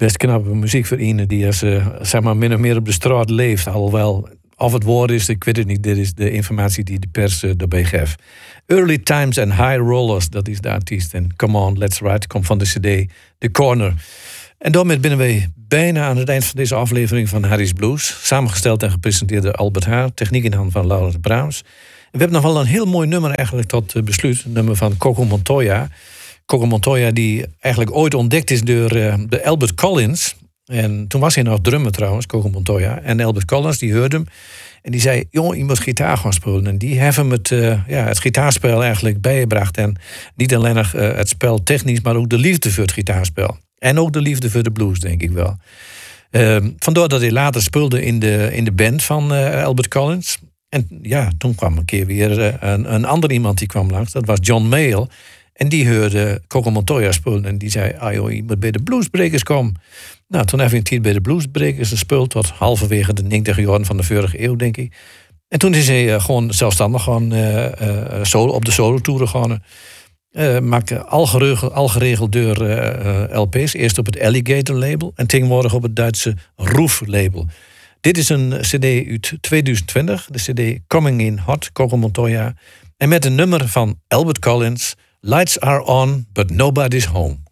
best knappe muziek voor iemand die als, zeg maar min of meer op de straat leeft. Alhoewel, of het woord is, ik weet het niet. Dit is de informatie die de pers erbij geeft. Early Times and High Rollers, dat is de artiest. En Come On, Let's Ride komt van de cd The Corner. En daarmee binnen wij bijna aan het eind van deze aflevering van Harry's Blues. Samengesteld en gepresenteerd door Albert Haar. Techniek in hand van Laurens Braams. En we hebben nog wel een heel mooi nummer eigenlijk tot besluit. Een nummer van Coco Montoya. Coco Montoya die eigenlijk ooit ontdekt is door de Albert Collins. En toen was hij nog drummer trouwens, Coco Montoya. En Albert Collins die hoorde hem. En die zei, jongen, je moet gitaar gaan spelen. En die heeft hem het gitaarspel eigenlijk bijgebracht. En niet alleen nog het spel technisch, maar ook de liefde voor het gitaarspel. En ook de liefde voor de blues, denk ik wel. Vandaar dat hij later speelde in de band van Albert Collins. En ja, toen kwam een keer weer een ander iemand die kwam langs. Dat was John Mayall. En die hoorde Coco Montoya spelen. En die zei, joh, je moet bij de Bluesbreakers komen. Nou, toen heb ik een tijd bij de Bluesbreakers gespeeld. Tot halverwege de 90 jaren van de vorige eeuw, denk ik. En toen is hij gewoon zelfstandig op de solo-toeren gaan. Maakte al geregeld door LP's. Eerst op het Alligator label. En tegenwoordig op het Duitse Roof label. Dit is een cd uit 2020. De cd Coming in Hot, Coco Montoya. En met een nummer van Albert Collins. Lights are on, but nobody's home.